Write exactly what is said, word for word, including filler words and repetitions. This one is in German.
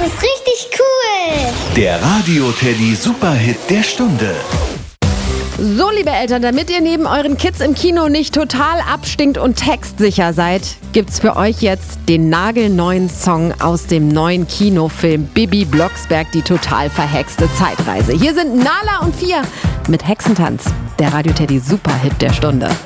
ist richtig cool. Der Radio-Teddy Superhit der Stunde. So, liebe Eltern, damit ihr neben euren Kids im Kino nicht total abstinkt und textsicher seid, gibt's für euch jetzt den nagelneuen Song aus dem neuen Kinofilm Bibi Blocksberg, die total verhexte Zeitreise. Hier sind Nala und Fia mit Hexentanz, der Radio-Teddy Superhit der Stunde.